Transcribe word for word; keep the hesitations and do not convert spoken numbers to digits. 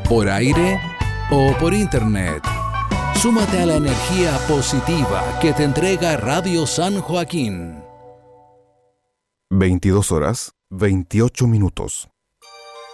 por aire o por internet. Súmate a la energía positiva que te entrega Radio San Joaquín. veintidós horas, veintiocho minutos.